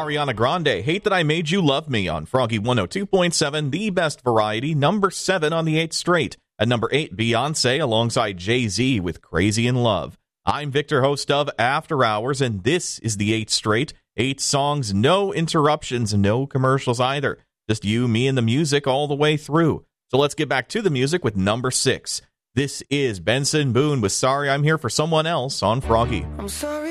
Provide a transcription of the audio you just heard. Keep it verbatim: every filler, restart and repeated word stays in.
Ariana Grande, Hate That I Made You Love Me on Froggy one oh two point seven, the best variety, number seven on the eighth straight. At number eight, Beyonce alongside Jay-Z with Crazy in Love. I'm Victor, host of After Hours, and this is the eighth straight. Eight songs, no interruptions, no commercials either. Just you, me, and the music all the way through. So let's get back to the music with number six. This is Benson Boone with Sorry I'm Here for Someone Else on Froggy. I'm sorry.